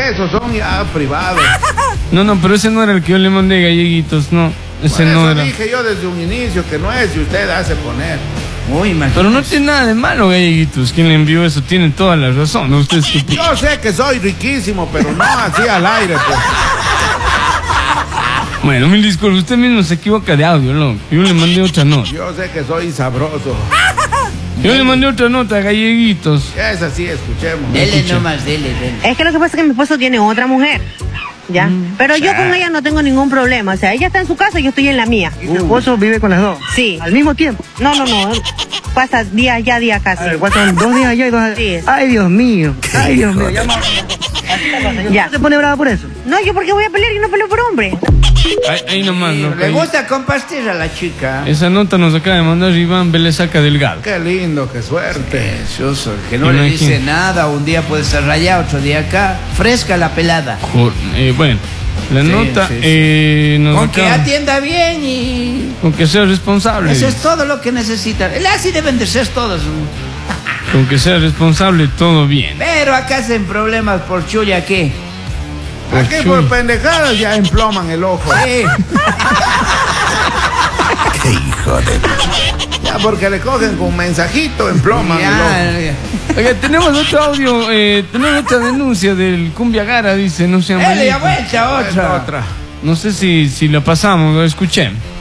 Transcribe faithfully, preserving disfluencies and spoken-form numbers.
que esos son ya privados. No, no, pero ese no era el que yo le mandé, Galleguitos, no. Ese Por no eso era. dije yo desde un inicio que no es, y usted hace poner. Muy imagínate. Pero no tiene nada de malo, Galleguitos. Quien le envió eso tiene toda la razón. ¿No? Usted es estúpido. Yo sé que soy riquísimo, pero no así al aire, pues. Bueno, mil disculpas, usted mismo se equivoca de audio, loco. Yo le mandé otra nota. Yo sé que soy sabroso. Yo le mandé otra nota, Galleguitos. Es así, escuchemos. Dele Escucha. nomás, dele, dele. Es que lo que pasa es que mi esposo tiene otra mujer, ¿ya? Mm. Pero yo con ella no tengo ningún problema. O sea, ella está en su casa y yo estoy en la mía. ¿Y tu esposo vive con las dos? Sí. ¿Al mismo tiempo? No, no, no. Pasa día allá, día acá. A Sí. ver, ¿cuántos? Dos días allá y dos allá. Sí. Ay, Dios mío. Ay, Dios mío. Ya, ma- Ya. ¿No se pone brava por eso? No, yo porque voy a pelear y no peleo por hombre. Ahí, ahí nomás, Sí, loco. le ahí. gusta compartir a la chica. Esa nota nos acaba de mandar Iván Vélez Saca Delgado. Qué lindo, qué suerte. Precioso, que no le Imagínate. dice nada, un día puede ser rayado, otro día acá, fresca la pelada. Jo- eh, bueno, la Sí, nota sí, sí. eh, nos Con que acaba- atienda bien y... con que sea responsable. Eso es todo lo que necesitan. Así deben de ser todos. Con que sea responsable, todo bien. Pero acá hacen problemas por chulla, ¿qué? Aquí Pues, por chuy. pendejadas ya emploman el ojo. Sí. Ya porque le cogen con un mensajito, emploman el ojo. Ya, Oiga, tenemos otro audio, eh, tenemos otra denuncia del Cumbia Gara, dice, no se llama. Dele ya vuelta, otra. Otra. No sé si, si la pasamos, lo escuché.